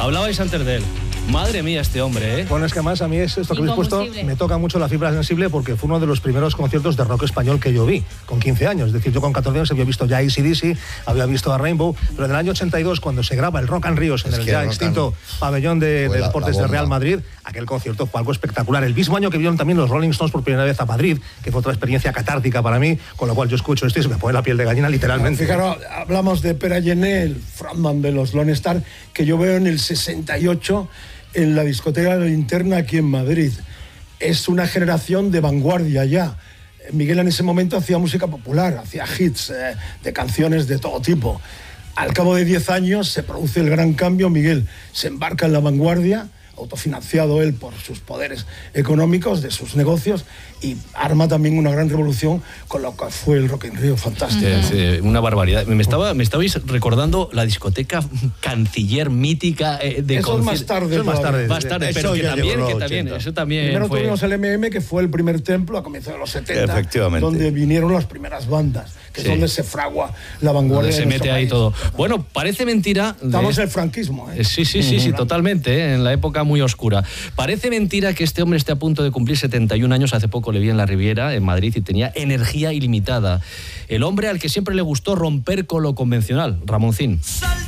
Hablabais antes de él. Madre mía, este hombre, ¿eh? Bueno, es que además a mí esto que habéis puesto me toca mucho la fibra sensible porque fue uno de los primeros conciertos de rock español que yo vi, con 15 años. Es decir, yo con 14 años había visto ya AC/DC, había visto a Rainbow, pero en el año 82, cuando se graba el Rock and Ríos en el ya extinto pabellón de deportes de Real Madrid, aquel concierto fue algo espectacular. El mismo año que vieron también los Rolling Stones por primera vez a Madrid, que fue otra experiencia catártica para mí, con lo cual yo escucho esto y se me pone la piel de gallina literalmente. Fijaros, hablamos de Pere Gené, el frontman de los Lone Star, que yo veo en el 68 en la discoteca de la Linterna aquí en Madrid. Es una generación de vanguardia ya. Miguel en ese momento hacía música popular, hacía hits de canciones de todo tipo. Al cabo de 10 años se produce el gran cambio. Miguel se embarca en la vanguardia, autofinanciado él por sus poderes económicos de sus negocios, y arma también una gran revolución con lo que fue el Rock in Rio. Fantástico. Sí, una barbaridad. Me estabais recordando la discoteca Canciller mítica de eso es más tarde. Más tarde, pero que también, eso también primero fue... tuvimos el MM, que fue el primer templo a comienzos de los 70, efectivamente, donde vinieron las primeras bandas, que es donde se fragua la vanguardia. Donde se mete ahí todo. Bueno, parece mentira... Estamos en el franquismo, ¿eh? Sí, totalmente, en la época muy oscura. Parece mentira que este hombre esté a punto de cumplir 71 años. Hace poco le vi en la Riviera, en Madrid, y tenía energía ilimitada. El hombre al que siempre le gustó romper con lo convencional, Ramoncín.